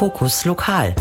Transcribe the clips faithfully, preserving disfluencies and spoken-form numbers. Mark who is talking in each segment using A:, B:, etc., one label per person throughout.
A: Fokus Lokal.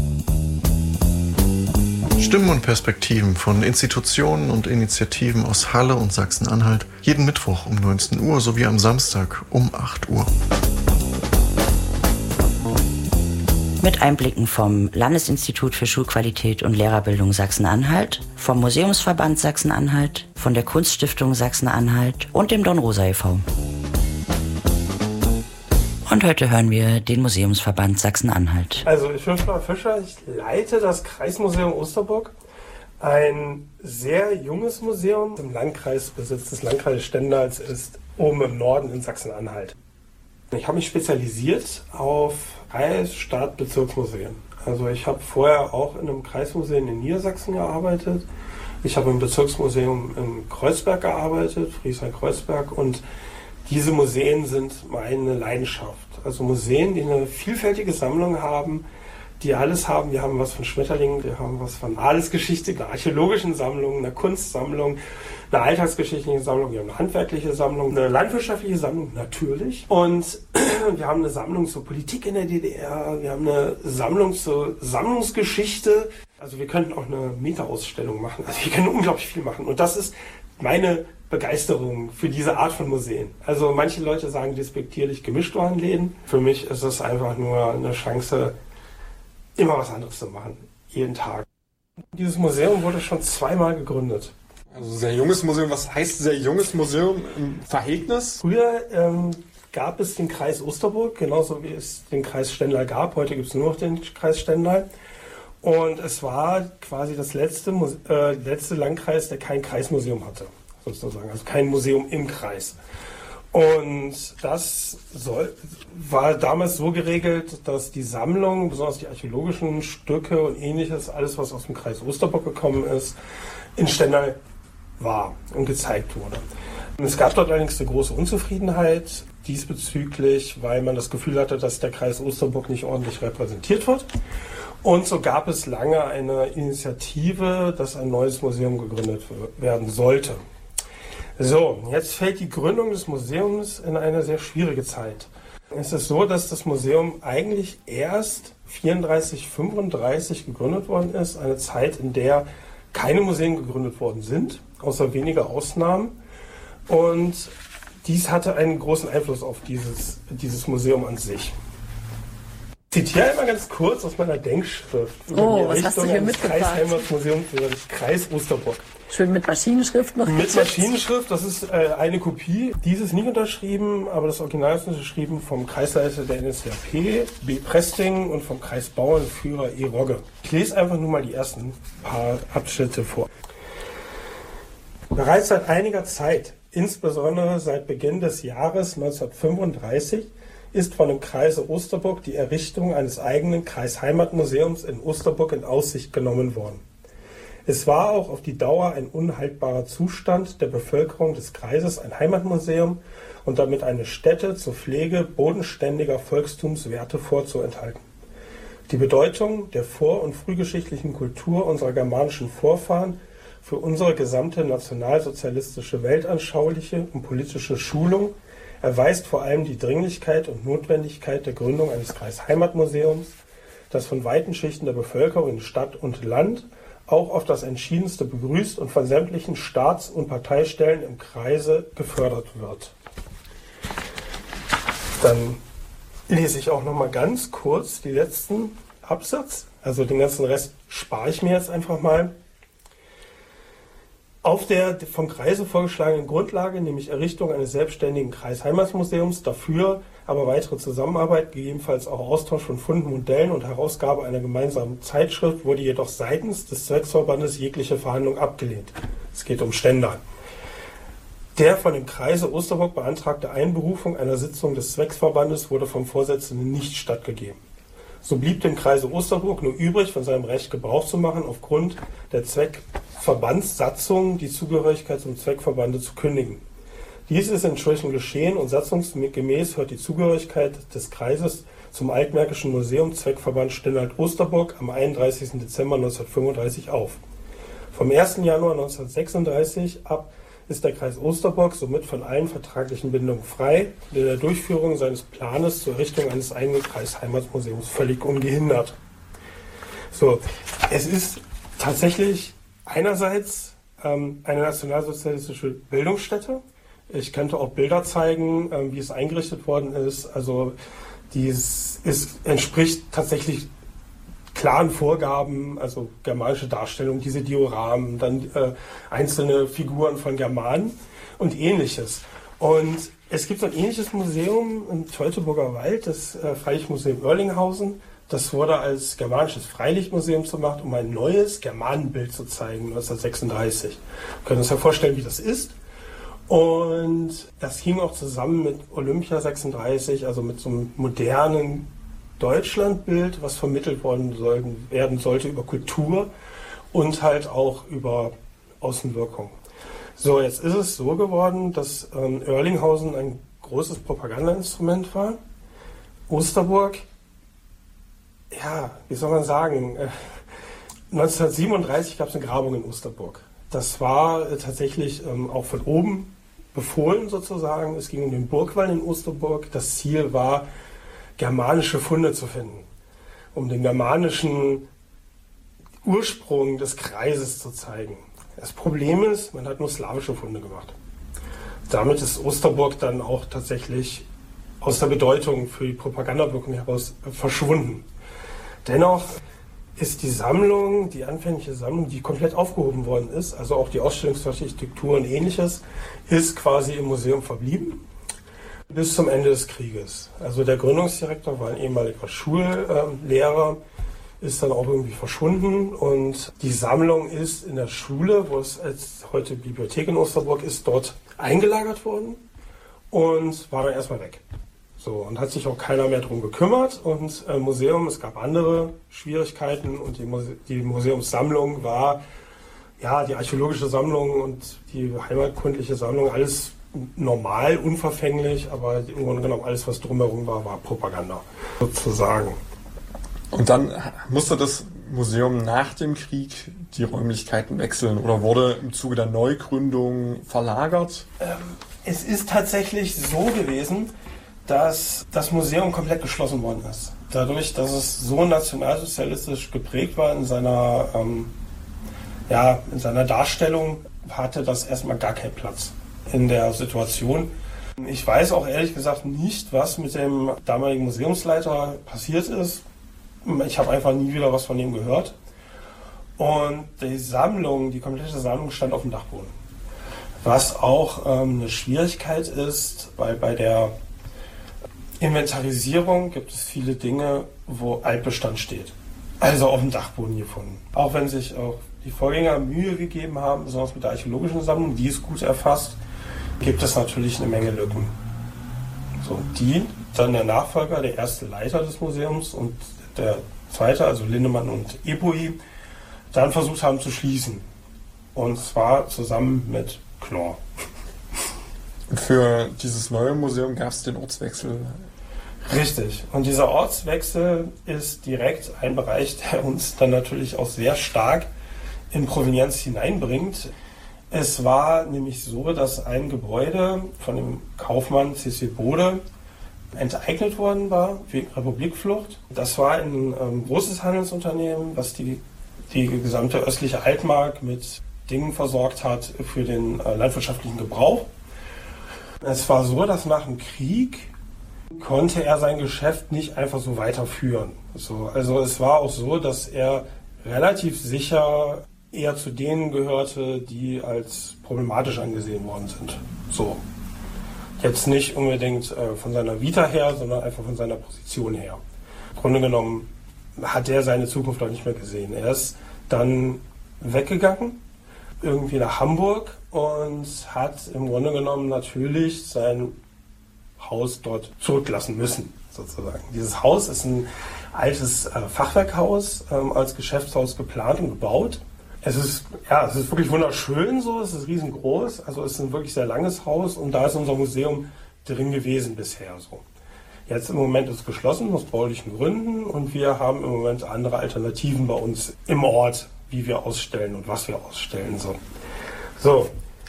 B: Stimmen und Perspektiven von Institutionen und Initiativen aus Halle und Sachsen-Anhalt jeden Mittwoch um neunzehn Uhr sowie am Samstag um acht Uhr.
A: Mit Einblicken vom Landesinstitut für Schulqualität und Lehrerbildung Sachsen-Anhalt, vom Museumsverband Sachsen-Anhalt, von der Kunststiftung Sachsen-Anhalt und dem Dornrosa e V Und heute hören wir den Museumsverband Sachsen-Anhalt.
C: Also ich bin Florian Fischer, ich leite das Kreismuseum Osterburg, ein sehr junges Museum im Landkreisbesitz des Landkreises Stendal, ist oben im Norden in Sachsen-Anhalt. Ich habe mich spezialisiert auf Kreis-, Stadt-, Bezirksmuseen. Also ich habe vorher auch in einem Kreismuseum in Niedersachsen gearbeitet. Ich habe im Bezirksmuseum in Kreuzberg gearbeitet, Friesland-Kreuzberg, und diese Museen sind meine Leidenschaft. Also Museen, die eine vielfältige Sammlung haben, die alles haben. Wir haben was von Schmetterlingen, wir haben was von Adelsgeschichte, einer archäologischen Sammlung, einer Kunstsammlung, eine alltagsgeschichtliche Sammlung, wir haben eine handwerkliche Sammlung, eine landwirtschaftliche Sammlung natürlich. Und wir haben eine Sammlung zur Politik in der D D R, wir haben eine Sammlung zur Sammlungsgeschichte. Also wir könnten auch eine Meta-Ausstellung machen. Also wir können unglaublich viel machen. Und das ist meine Begeisterung für diese Art von Museen. Also manche Leute sagen despektierlich Gemischtwarenläden. Für mich ist es einfach nur eine Chance, immer was anderes zu machen. Jeden Tag. Dieses Museum wurde schon zweimal gegründet.
D: Also sehr junges Museum. Was heißt sehr junges Museum im Verhältnis?
C: Früher ähm, gab es den Kreis Osterburg, genauso wie es den Kreis Stendal gab. Heute gibt es nur noch den Kreis Stendal. Und es war quasi das letzte, äh, letzte Landkreis, der kein Kreismuseum hatte. Sozusagen, also kein Museum im Kreis. Und das soll, war damals so geregelt, dass die Sammlung, besonders die archäologischen Stücke und ähnliches, alles was aus dem Kreis Osterburg gekommen ist, in Stendal war und gezeigt wurde. Und es gab dort allerdings eine große Unzufriedenheit diesbezüglich, weil man das Gefühl hatte, dass der Kreis Osterburg nicht ordentlich repräsentiert wird. Und so gab es lange eine Initiative, dass ein neues Museum gegründet werden sollte. So, jetzt fällt die Gründung des Museums in eine sehr schwierige Zeit. Es ist so, dass das Museum eigentlich erst vierunddreißig, fünfunddreißig gegründet worden ist. Eine Zeit, in der keine Museen gegründet worden sind, außer wenige Ausnahmen. Und dies hatte einen großen Einfluss auf dieses, dieses Museum an sich. Ich zitiere einmal ganz kurz aus meiner Denkschrift.
E: Oh, was hast du hier mitgebracht?
C: Kreisheimatmuseum für das Kreis Osterburg.
E: Schön mit Maschinenschrift noch.
C: Mit Maschinenschrift, das ist äh, eine Kopie. Dies ist nicht unterschrieben, aber das Original ist unterschrieben vom Kreisleiter der N S D A P, B. Presting, und vom Kreisbauernführer E. Rogge. Ich lese einfach nur mal die ersten paar Abschnitte vor. Bereits seit einiger Zeit, insbesondere seit Beginn des Jahres neunzehnhundertfünfunddreißig, ist von dem Kreise Osterburg die Errichtung eines eigenen Kreisheimatmuseums in Osterburg in Aussicht genommen worden. Es war auch auf die Dauer ein unhaltbarer Zustand der Bevölkerung des Kreises, ein Heimatmuseum und damit eine Stätte zur Pflege bodenständiger Volkstumswerte vorzuenthalten. Die Bedeutung der vor- und frühgeschichtlichen Kultur unserer germanischen Vorfahren für unsere gesamte nationalsozialistische weltanschauliche und politische Schulung erweist vor allem die Dringlichkeit und Notwendigkeit der Gründung eines Kreisheimatmuseums, das von weiten Schichten der Bevölkerung in Stadt und Land auch auf das Entschiedenste begrüßt und von sämtlichen Staats- und Parteistellen im Kreise gefördert wird. Dann lese ich auch noch mal ganz kurz die letzten Absatz, also den ganzen Rest spare ich mir jetzt einfach mal. Auf der vom Kreise vorgeschlagenen Grundlage, nämlich Errichtung eines selbstständigen Kreisheimatmuseums, dafür aber weitere Zusammenarbeit, gegebenenfalls auch Austausch von Funden, Modellen und Herausgabe einer gemeinsamen Zeitschrift, wurde jedoch seitens des Zwecksverbandes jegliche Verhandlung abgelehnt. Es geht um Stendal. Der von dem Kreise Osterburg beantragte Einberufung einer Sitzung des Zwecksverbandes wurde vom Vorsitzenden nicht stattgegeben. So blieb dem Kreise Osterburg nur übrig, von seinem Recht Gebrauch zu machen, aufgrund der Zweckverbandssatzung die Zugehörigkeit zum Zweckverbande zu kündigen. Dies ist inzwischen geschehen und satzungsgemäß hört die Zugehörigkeit des Kreises zum Altmärkischen Museum Zweckverband Stendal-Osterburg am einunddreißigsten Dezember neunzehnhundertfünfunddreißig auf. Vom ersten Januar neunzehnhundertsechsunddreißig ab ist der Kreis Osterburg somit von allen vertraglichen Bindungen frei und in der Durchführung seines Planes zur Errichtung eines eigenen Kreisheimatmuseums völlig ungehindert. So, es ist tatsächlich einerseits ähm, eine nationalsozialistische Bildungsstätte. Ich könnte auch Bilder zeigen, ähm, wie es eingerichtet worden ist. Also dies ist, entspricht tatsächlich klaren Vorgaben, also germanische Darstellung, diese Dioramen, dann äh, einzelne Figuren von Germanen und Ähnliches. Und es gibt ein ähnliches Museum im Teutoburger Wald, das äh, Freilichtmuseum Oerlinghausen. Das wurde als germanisches Freilichtmuseum gemacht, um ein neues Germanenbild zu zeigen, neunzehnhundertsechsunddreißig. Wir können uns ja vorstellen, wie das ist. Und das hing auch zusammen mit Olympia sechsunddreißig, also mit so einem modernen Deutschlandbild, was vermittelt worden sollten, werden sollte über Kultur und halt auch über Außenwirkung. So, jetzt ist es so geworden, dass ähm, Oerlinghausen ein großes Propagandainstrument war. Osterburg, ja, wie soll man sagen, äh, neunzehnhundertsiebenunddreißig gab es eine Grabung in Osterburg. Das war äh, tatsächlich ähm, auch von oben befohlen sozusagen. Es ging um den Burgwall in Osterburg. Das Ziel war, germanische Funde zu finden, um den germanischen Ursprung des Kreises zu zeigen. Das Problem ist, man hat nur slawische Funde gemacht. Damit ist Osterburg dann auch tatsächlich aus der Bedeutung für die Propagandawirkung heraus verschwunden. Dennoch ist die Sammlung, die anfängliche Sammlung, die komplett aufgehoben worden ist, also auch die Ausstellungsarchitektur und Ähnliches, ist quasi im Museum verblieben bis zum Ende des Krieges. Also der Gründungsdirektor war ein ehemaliger Schullehrer, ist dann auch irgendwie verschwunden und die Sammlung ist in der Schule, wo es als heute Bibliothek in Osterburg ist, dort eingelagert worden und war dann erstmal weg. So, und hat sich auch keiner mehr drum gekümmert und äh, Museum, es gab andere Schwierigkeiten und die, Muse die Museumssammlung war, ja, die archäologische Sammlung und die heimatkundliche Sammlung, alles normal, unverfänglich, aber im Grunde genommen alles, was drumherum war, war Propaganda, sozusagen.
D: Und dann musste das Museum nach dem Krieg die Räumlichkeiten wechseln oder wurde im Zuge der Neugründung verlagert?
C: Ähm, es ist tatsächlich so gewesen, dass das Museum komplett geschlossen worden ist. Dadurch, dass es so nationalsozialistisch geprägt war in seiner, ähm, ja, in seiner Darstellung, hatte das erstmal gar keinen Platz in der Situation. Ich weiß auch ehrlich gesagt nicht, was mit dem damaligen Museumsleiter passiert ist. Ich habe einfach nie wieder was von ihm gehört. Und die Sammlung, die komplette Sammlung stand auf dem Dachboden. Was auch ähm, eine Schwierigkeit ist, weil bei der Inventarisierung gibt es viele Dinge, wo Altbestand steht. Also auf dem Dachboden gefunden. Auch wenn sich auch die Vorgänger Mühe gegeben haben, besonders mit der archäologischen Sammlung, die ist gut erfasst, gibt es natürlich eine Menge Lücken. So, die dann der Nachfolger, der erste Leiter des Museums und der zweite, also Lindemann und Ebouy, dann versucht haben zu schließen. Und zwar zusammen mit Knorr.
D: Für dieses neue Museum gab es den Ortswechsel.
C: Richtig. Und dieser Ortswechsel ist direkt ein Bereich, der uns dann natürlich auch sehr stark in Provenienz hineinbringt. Es war nämlich so, dass ein Gebäude von dem Kaufmann C C Bode enteignet worden war wegen Republikflucht. Das war ein ähm, großes Handelsunternehmen, was die, die gesamte östliche Altmark mit Dingen versorgt hat für den äh, landwirtschaftlichen Gebrauch. Es war so, dass nach dem Krieg konnte er sein Geschäft nicht einfach so weiterführen. So, also es war auch so, dass er relativ sicher eher zu denen gehörte, die als problematisch angesehen worden sind. So. Jetzt nicht unbedingt äh, von seiner Vita her, sondern einfach von seiner Position her. Im Grunde genommen hat er seine Zukunft auch nicht mehr gesehen. Er ist dann weggegangen, irgendwie nach Hamburg und hat im Grunde genommen natürlich sein Haus dort zurücklassen müssen, sozusagen. Dieses Haus ist ein altes äh, Fachwerkhaus, ähm, als Geschäftshaus geplant und gebaut. Es ist, ja, es ist wirklich wunderschön so, es ist riesengroß, also es ist ein wirklich sehr langes Haus und da ist unser Museum drin gewesen bisher so. Jetzt im Moment ist es geschlossen aus baulichen Gründen und wir haben im Moment andere Alternativen bei uns im Ort, wie wir ausstellen und was wir ausstellen. So, so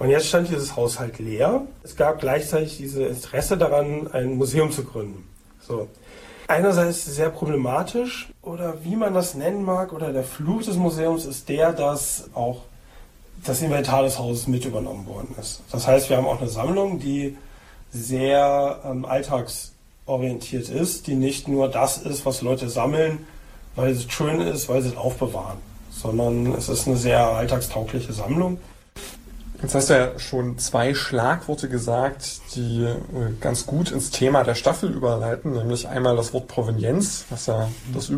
C: Und jetzt stand dieses Haus halt leer. Es gab gleichzeitig dieses Interesse daran, ein Museum zu gründen. So. Einerseits sehr problematisch, oder wie man das nennen mag, oder der Fluch des Museums ist der, dass auch das Inventar des Hauses mit übernommen worden ist. Das heißt, wir haben auch eine Sammlung, die sehr ähm, alltagsorientiert ist, die nicht nur das ist, was Leute sammeln, weil es schön ist, weil sie es aufbewahren, sondern es ist eine sehr alltagstaugliche Sammlung.
D: Jetzt hast du ja schon zwei Schlagworte gesagt, die äh, ganz gut ins Thema der Staffel überleiten, nämlich einmal das Wort Provenienz, was ja das